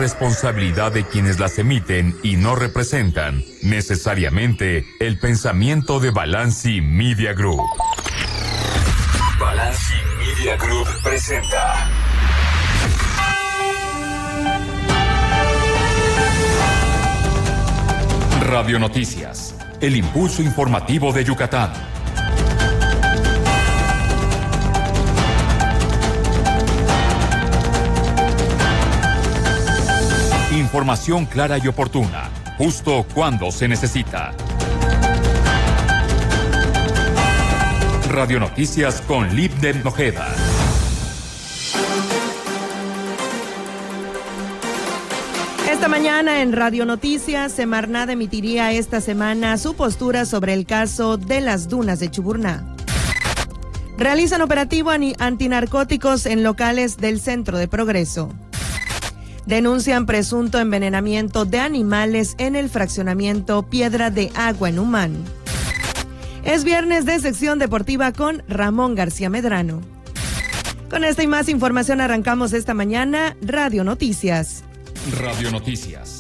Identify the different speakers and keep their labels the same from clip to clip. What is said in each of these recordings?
Speaker 1: responsabilidad de quienes las emiten y no representan necesariamente el pensamiento de Balanci Media Group. Balanci Media Group presenta Radio Noticias, el impulso informativo de Yucatán. Información clara y oportuna, justo cuando se necesita. Radio Noticias con Libden Ojeda.
Speaker 2: Esta mañana en Radio Noticias, Semarnat emitiría esta semana su postura sobre el caso de las dunas de Chuburná. Realizan operativo antinarcóticos en locales del Centro de Progreso. Denuncian presunto envenenamiento de animales en el fraccionamiento Piedra de Agua en Humán. Es viernes de sección deportiva con Ramón García Medrano. Con esta y más información arrancamos esta mañana Radio Noticias.
Speaker 1: Radio Noticias.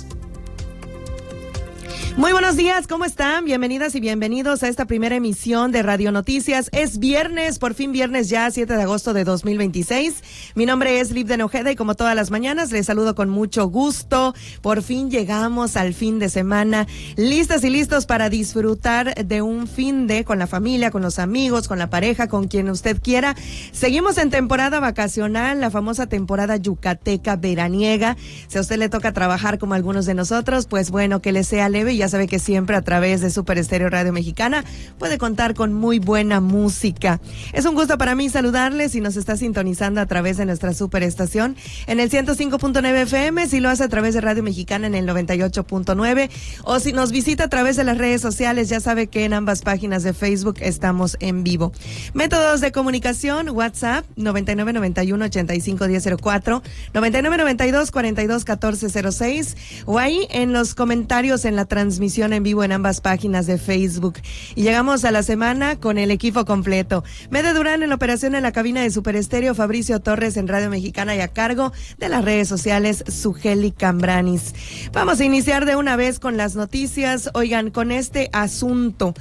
Speaker 2: Muy buenos días, ¿cómo están? Bienvenidas y bienvenidos a esta primera emisión de Radio Noticias. Es viernes, por fin viernes ya, 7 de agosto de 2026. Mi nombre es Libden Ojeda y como todas las mañanas les saludo con mucho gusto. Por fin llegamos al fin de semana, listas y listos para disfrutar de un fin de con la familia, con los amigos, con la pareja, con quien usted quiera. Seguimos en temporada vacacional, la famosa temporada yucateca veraniega. Si a usted le toca trabajar como algunos de nosotros, pues bueno, que le sea leve. Ya sabe que siempre a través de Super Estéreo Radio Mexicana puede contar con muy buena música. Es un gusto para mí saludarles si nos está sintonizando a través de nuestra superestación en el 105.9 FM, si lo hace a través de Radio Mexicana en el 98.9 o si nos visita a través de las redes sociales, ya sabe que en ambas páginas de Facebook estamos en vivo. Métodos de comunicación: WhatsApp 9991-851004, 9992-421406 o ahí en los comentarios en la transmisión en vivo en ambas páginas de Facebook. Y llegamos a la semana con el equipo completo. Mede Durán en la operación en la cabina de Super Estéreo, Fabricio Torres en Radio Mexicana y a cargo de las redes sociales Sugeli Cambranis. Vamos a iniciar de una vez con las noticias. Oigan, con este asunto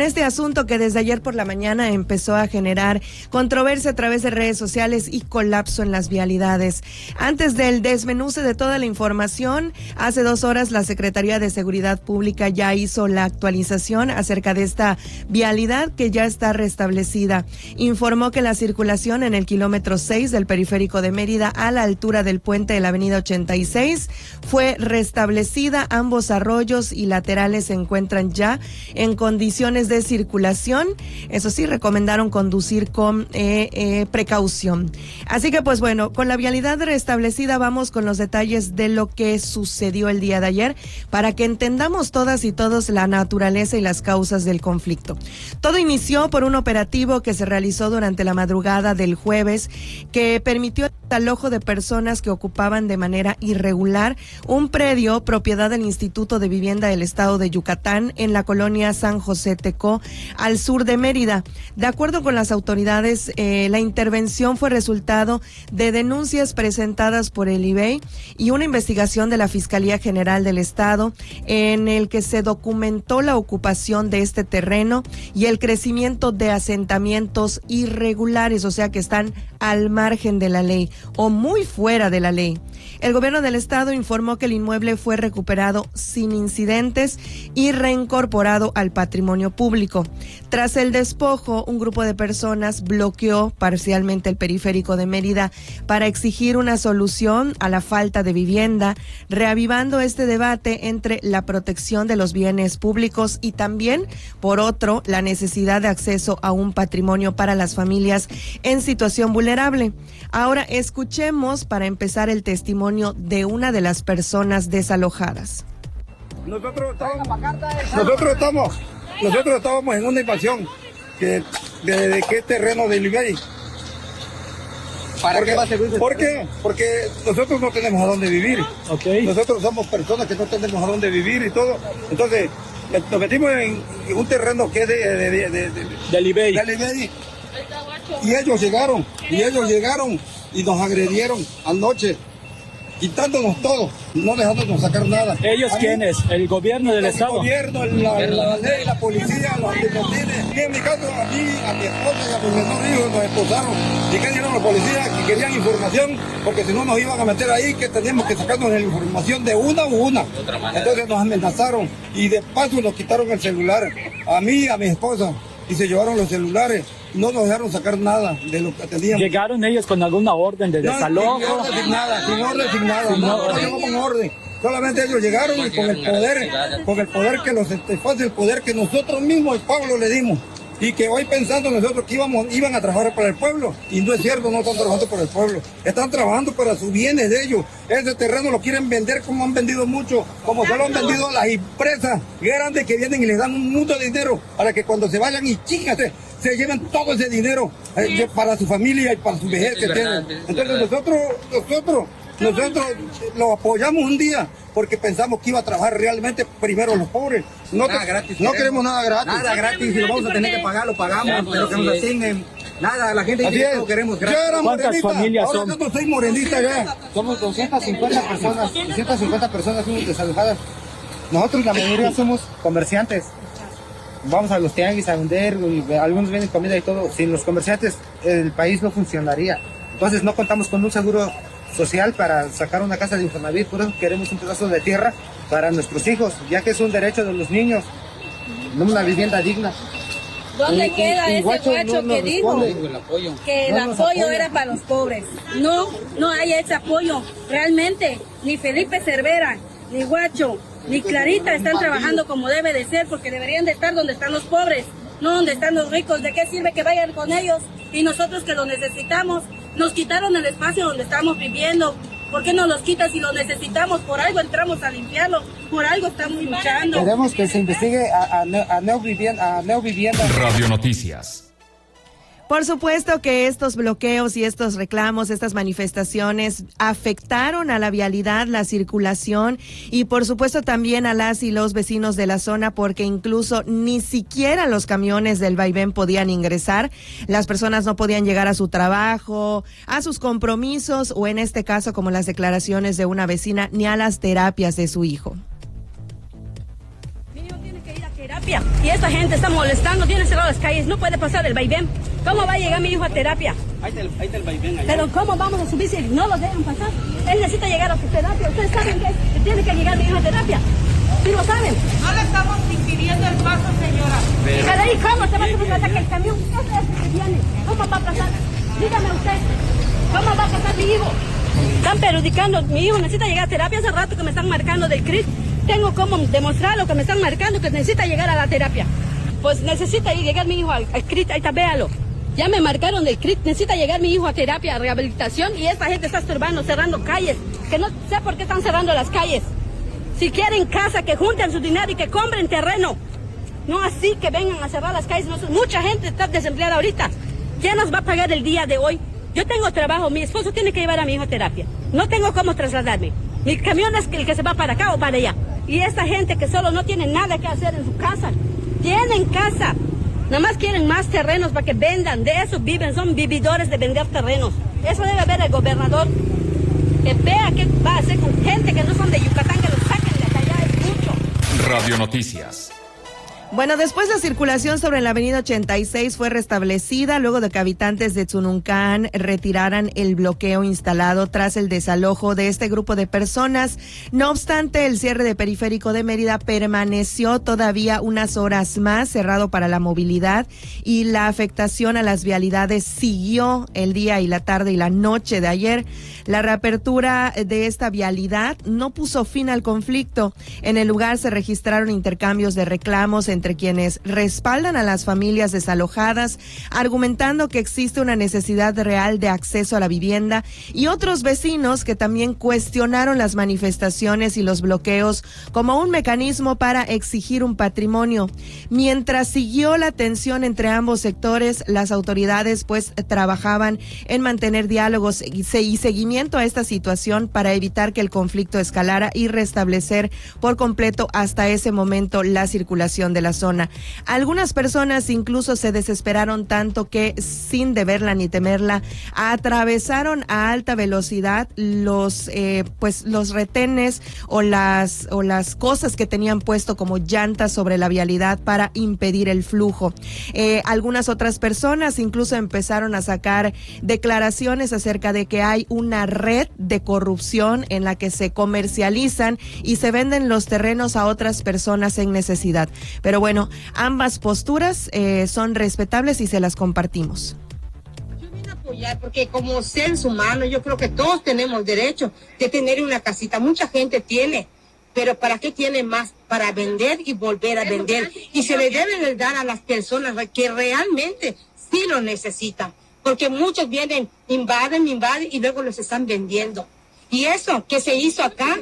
Speaker 2: que desde ayer por la mañana empezó a generar controversia a través de redes sociales y colapso en las vialidades. Antes del desmenuce de toda la información, hace 2 horas la Secretaría de Seguridad Pública ya hizo la actualización acerca de esta vialidad que ya está restablecida. Informó que la circulación en el kilómetro 6 del periférico de Mérida a la altura del puente de la avenida 86 fue restablecida. Ambos arroyos y laterales se encuentran ya en condiciones de circulación. Eso sí, recomendaron conducir con precaución. Así que pues bueno, con la vialidad restablecida vamos con los detalles de lo que sucedió el día de ayer para que entendamos todas y todos la naturaleza y las causas del conflicto. Todo inició por un operativo que se realizó durante la madrugada del jueves que permitió el desalojo de personas que ocupaban de manera irregular un predio propiedad del Instituto de Vivienda del Estado de Yucatán en la colonia San José Tecó, al sur de Mérida. De acuerdo con las autoridades, la intervención fue resultado de denuncias presentadas por el IBEI y una investigación de la Fiscalía General del Estado en el que se documentó la ocupación de este terreno y el crecimiento de asentamientos irregulares, o sea que están al margen de la ley o muy fuera de la ley. El gobierno del estado informó que el inmueble fue recuperado sin incidentes y reincorporado al patrimonio público. Tras el despojo, un grupo de personas bloqueó parcialmente el periférico de Mérida para exigir una solución a la falta de vivienda, reavivando este debate entre la protección de los bienes públicos y también, por otro, la necesidad de acceso a un patrimonio para las familias en situación vulnerable. Ahora escuchemos para empezar el testimonio de una de las personas desalojadas.
Speaker 3: Nosotros estábamos en una invasión de qué terreno del IBEI.
Speaker 4: ¿Para qué va a servir?
Speaker 3: ¿Por qué? Porque nosotros no tenemos a dónde vivir.
Speaker 4: Okay.
Speaker 3: Nosotros somos personas que no tenemos a dónde vivir y todo. Entonces, nos metimos en un terreno que es
Speaker 4: del IBEI.
Speaker 3: Y ellos llegaron y nos agredieron anoche. quitándonos todo, no dejándonos sacar nada.
Speaker 4: ¿Ellos quiénes? ¿El gobierno del Estado?
Speaker 3: El gobierno, la ley, la policía, los detectives. Y en mi caso, a mí, a mi esposa y a mi menor hijo nos expulsaron. ¿Y qué dieron los policías? Que querían información, porque si no nos iban a meter ahí, que teníamos que sacarnos la información de una u una. Entonces nos amenazaron y de paso nos quitaron el celular. A mí, a mi esposa. Y se llevaron los celulares, no nos dejaron sacar nada de lo que teníamos.
Speaker 4: ¿Llegaron ellos con alguna orden de desalojo?
Speaker 3: Sin orden, sin nada, no llegó con orden. Solamente ellos llegaron y con el poder que los satisface, el poder que nosotros mismos, el pueblo, le dimos. Y que hoy pensando nosotros que iban a trabajar para el pueblo, y no es cierto, no están trabajando para el pueblo, están trabajando para sus bienes de ellos. Ese terreno lo quieren vender como han vendido mucho, como se lo han vendido a las empresas grandes que vienen y les dan un mucho de dinero para que cuando se vayan y chícate, se lleven todo ese dinero para su familia y para su vejez que tienen. Entonces nosotros lo apoyamos un día porque pensamos que iba a trabajar realmente primero los pobres. No queremos nada gratis.
Speaker 5: Nada gratis, si lo vamos a tener que pagar, lo pagamos, pero que nos asignen. Nada, la gente dice que no queremos gratis.
Speaker 4: ¿Cuántas familias son?
Speaker 3: Nosotros soy morenita ya.
Speaker 5: Somos 250 personas fuimos desalojadas. Nosotros la mayoría somos comerciantes. Vamos a los tianguis a vender, algunos venden comida y todo. Sin los comerciantes el país no funcionaría. Entonces no contamos con un seguro social para sacar una casa de Infonavit, por eso queremos un pedazo de tierra para nuestros hijos, ya que es un derecho de los niños, no una vivienda digna.
Speaker 6: ¿Dónde queda ese guacho que dijo que el apoyo era para los pobres? No hay ese apoyo, realmente, ni Felipe Cervera, ni Guacho, ni Clarita están trabajando como debe de ser, porque deberían de estar donde están los pobres, no donde están los ricos. ¿De qué sirve que vayan con ellos? Y nosotros que lo necesitamos, nos quitaron el espacio donde estamos viviendo. ¿Por qué no los quitas si lo necesitamos? Por algo entramos a limpiarlo, por algo estamos luchando.
Speaker 5: Queremos que se investigue a Neovivienda.
Speaker 1: Radio Noticias.
Speaker 2: Por supuesto que estos bloqueos y estos reclamos, estas manifestaciones afectaron a la vialidad, la circulación y por supuesto también a las y los vecinos de la zona, porque incluso ni siquiera los camiones del vaivén podían ingresar. Las personas no podían llegar a su trabajo, a sus compromisos o en este caso, como las declaraciones de una vecina, ni a las terapias de su hijo.
Speaker 6: Terapia. Y esta gente está molestando, tiene cerrado las calles, no puede pasar el vaivén. ¿Cómo va a llegar mi hijo a terapia?
Speaker 4: Ahí está el vaivén allá.
Speaker 6: Pero ¿cómo vamos a subir si no lo dejan pasar? Él necesita llegar a su terapia. ¿Ustedes saben que tiene que llegar mi hijo a terapia? ¿Sí lo saben?
Speaker 7: No le estamos impidiendo el paso, señora.
Speaker 6: Pero ahí, ¿cómo se va a subir hasta que el camión que viene? ¿Cómo va a pasar? Dígame usted, ¿cómo va a pasar mi hijo? Están perjudicando, mi hijo necesita llegar a terapia. Hace rato que me están marcando del CRIT. Tengo cómo demostrar lo que me están marcando, que necesita llegar a la terapia. Pues necesita llegar mi hijo al CRIT, ahí está, véalo. Ya me marcaron del CRIT, necesita llegar mi hijo a terapia, a rehabilitación, y esta gente está estorbando, cerrando calles, que no sé por qué están cerrando las calles. Si quieren casa, que junten su dinero y que compren terreno. No así que vengan a cerrar las calles. Mucha gente está desempleada ahorita. ¿Quién nos va a pagar el día de hoy? Yo tengo trabajo, mi esposo tiene que llevar a mi hijo a terapia. No tengo cómo trasladarme. Mi camión es el que se va para acá o para allá. Y esta gente que solo no tiene nada que hacer en su casa, tienen casa, nada más quieren más terrenos para que vendan, de eso viven, son vividores de vender terrenos. Eso debe ver el gobernador, que vea qué va a hacer con gente que no son de Yucatán, que los saquen de allá, es mucho.
Speaker 1: Radio Noticias.
Speaker 2: Bueno, después la circulación sobre la avenida 86 fue restablecida luego de que habitantes de Tzununcán retiraran el bloqueo instalado tras el desalojo de este grupo de personas. No obstante, el cierre de Periférico de Mérida permaneció todavía unas horas más cerrado para la movilidad y la afectación a las vialidades siguió el día y la tarde y la noche de ayer. La reapertura de esta vialidad no puso fin al conflicto. En el lugar se registraron intercambios de reclamos entre quienes respaldan a las familias desalojadas, argumentando que existe una necesidad real de acceso a la vivienda, y otros vecinos que también cuestionaron las manifestaciones y los bloqueos como un mecanismo para exigir un patrimonio. Mientras siguió la tensión entre ambos sectores, las autoridades trabajaban en mantener diálogos y seguimiento a esta situación para evitar que el conflicto escalara y restablecer por completo hasta ese momento la circulación de las zona. Algunas personas incluso se desesperaron tanto que, sin deberla ni temerla, atravesaron a alta velocidad los retenes o las cosas que tenían puesto como llantas sobre la vialidad para impedir el flujo. Algunas otras personas incluso empezaron a sacar declaraciones acerca de que hay una red de corrupción en la que se comercializan y se venden los terrenos a otras personas en necesidad. Pero bueno, ambas posturas son respetables y se las compartimos.
Speaker 8: Yo vine a apoyar porque como seres humanos yo creo que todos tenemos derecho de tener una casita. Mucha gente tiene, pero ¿para qué tiene más? Para vender y volver a vender. Y se le debe de dar a las personas que realmente sí lo necesitan. Porque muchos vienen, invaden y luego los están vendiendo. Y eso que se hizo acá,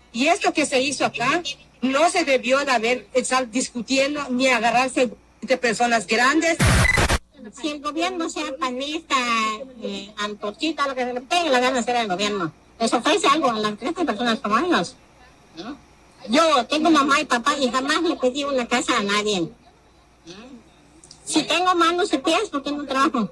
Speaker 8: no se debió de estar discutiendo ni agarrarse de personas grandes.
Speaker 9: Si el gobierno sea panista, antorchita, lo que se le pegue la gana de hacer al gobierno, les ofrece algo a las personas como ellos, ¿no? Yo tengo mamá y papá y jamás le pedí una casa a nadie. Si tengo manos y pies, ¿por qué no trabajo?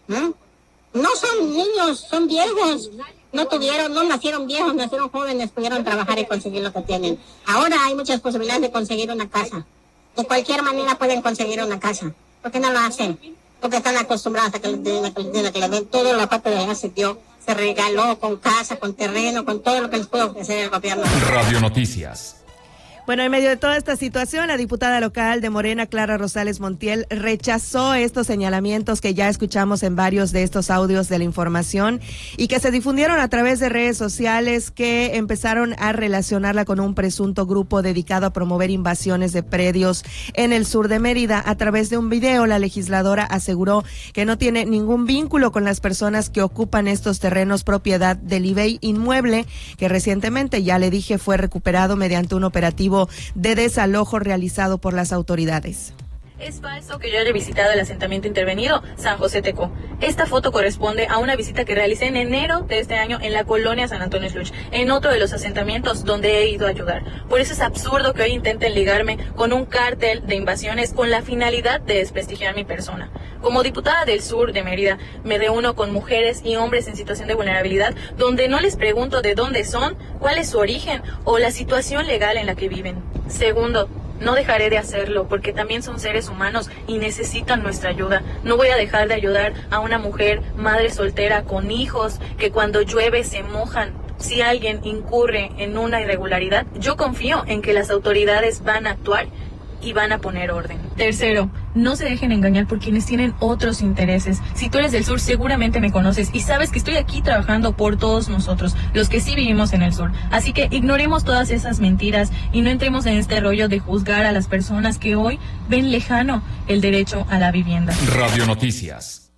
Speaker 9: No son niños, son viejos. No nacieron viejos, nacieron jóvenes, pudieron trabajar y conseguir lo que tienen. Ahora hay muchas posibilidades de conseguir una casa. De cualquier manera pueden conseguir una casa. ¿Por qué no lo hacen? Porque están acostumbrados a que le den toda la parte de allá se dio, se regaló con casa, con terreno, con todo lo que les puede ofrecer el gobierno.
Speaker 1: Radio Noticias.
Speaker 2: Bueno, en medio de toda esta situación, la diputada local de Morena, Clara Rosales Montiel, rechazó estos señalamientos que ya escuchamos en varios de estos audios de la información y que se difundieron a través de redes sociales que empezaron a relacionarla con un presunto grupo dedicado a promover invasiones de predios en el sur de Mérida. A través de un video, la legisladora aseguró que no tiene ningún vínculo con las personas que ocupan estos terrenos propiedad del IBEI Inmueble, que recientemente, ya le dije, fue recuperado mediante un operativo de desalojo realizado por las autoridades.
Speaker 10: Es falso que yo haya visitado el asentamiento intervenido San José Tecó. Esta foto corresponde a una visita que realicé en enero de este año en la colonia San Antonio Sluch, en otro de los asentamientos donde he ido a ayudar. Por eso es absurdo que hoy intenten ligarme con un cártel de invasiones con la finalidad de desprestigiar mi persona. Como diputada del sur de Mérida, me reúno con mujeres y hombres en situación de vulnerabilidad, donde no les pregunto de dónde son, cuál es su origen o la situación legal en la que viven. Segundo, no dejaré de hacerlo porque también son seres humanos y necesitan nuestra ayuda. No voy a dejar de ayudar a una mujer, madre soltera con hijos, que cuando llueve se mojan. Si alguien incurre en una irregularidad, yo confío en que las autoridades van a actuar y van a poner orden. Tercero, no se dejen engañar por quienes tienen otros intereses. Si tú eres del sur, seguramente me conoces y sabes que estoy aquí trabajando por todos nosotros, los que sí vivimos en el sur. Así que ignoremos todas esas mentiras y no entremos en este rollo de juzgar a las personas que hoy ven lejano el derecho a la vivienda.
Speaker 1: Radio Noticias.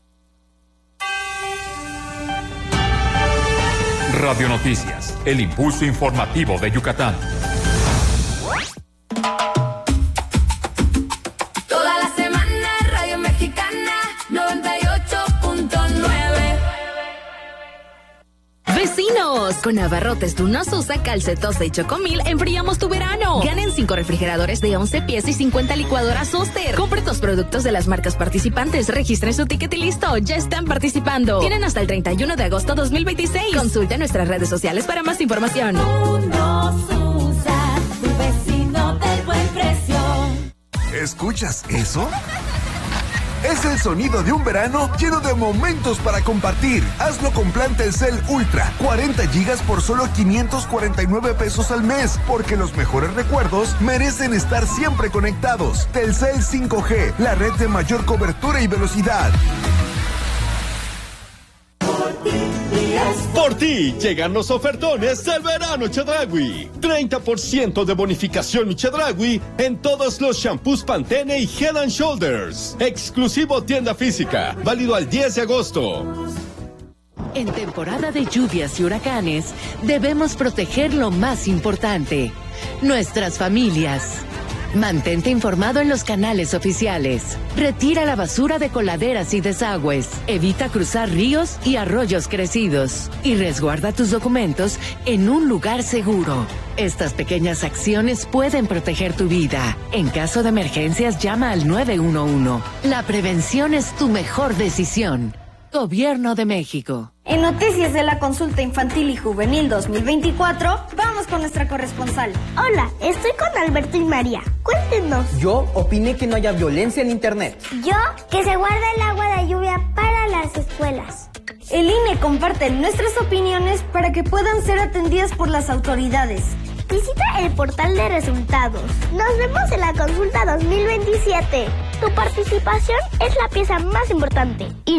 Speaker 1: Radio Noticias, el impulso informativo de Yucatán.
Speaker 11: Vecinos, con abarrotes Tuna Sosa, Calcetosa y Chocomil, enfriamos tu verano. Ganen 5 refrigeradores de 11 pies y 50 licuadoras Oster. Compre tus productos de las marcas participantes, registren su ticket y listo, ya están participando. Tienen hasta el 31 de agosto 2026. Consulte nuestras redes sociales para más información.
Speaker 12: Uno Susa, tu vecino del buen precio.
Speaker 13: ¿Escuchas eso? Es el sonido de un verano lleno de momentos para compartir. Hazlo con plan Telcel Ultra, 40 gigas por solo 549 pesos al mes, porque los mejores recuerdos merecen estar siempre conectados. Telcel 5G, la red de mayor cobertura y velocidad.
Speaker 14: Por ti llegan los ofertones del verano Chedraui. 30% de bonificación Chedraui en todos los shampoos Pantene y Head and Shoulders. Exclusivo tienda física, válido al 10 de agosto.
Speaker 15: En temporada de lluvias y huracanes, debemos proteger lo más importante, nuestras familias. Mantente informado en los canales oficiales. Retira la basura de coladeras y desagües. Evita cruzar ríos y arroyos crecidos. Y resguarda tus documentos en un lugar seguro. Estas pequeñas acciones pueden proteger tu vida. En caso de emergencias, llama al 911. La prevención es tu mejor decisión. Gobierno de México.
Speaker 16: En noticias de la consulta infantil y juvenil 2024, vamos con nuestra corresponsal.
Speaker 17: Hola, estoy con Alberto y María. Cuéntenos.
Speaker 18: Yo opiné que no haya violencia en internet.
Speaker 17: Yo, que se guarda el agua de lluvia para las escuelas.
Speaker 16: El INE comparte nuestras opiniones para que puedan ser atendidas por las autoridades.
Speaker 17: Visita el portal de resultados. Nos vemos en la consulta 2027. Tu participación es la pieza más importante.